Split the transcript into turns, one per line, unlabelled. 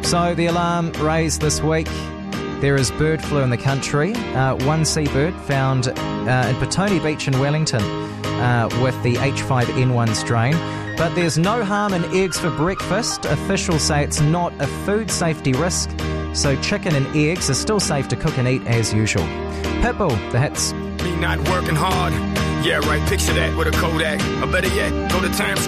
So the alarm raised this week. There is bird flu in the country. One seabird found in Petone Beach in Wellington with the H5N1 strain. But there's no harm in eggs for breakfast. Officials say it's not a food safety risk, so chicken and eggs are still safe to cook and eat as usual. Pitbull, the hits.
Me not working hard. Yeah, right, picture that with a Kodak. Or better yet, go to Times Square.